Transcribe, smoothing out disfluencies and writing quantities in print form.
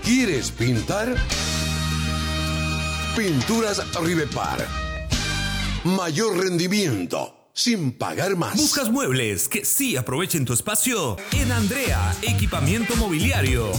¿Quieres pintar? Pinturas Rivepar. Mayor rendimiento, sin pagar más. ¿Buscas muebles que sí aprovechen tu espacio? En Andrea, equipamiento mobiliario.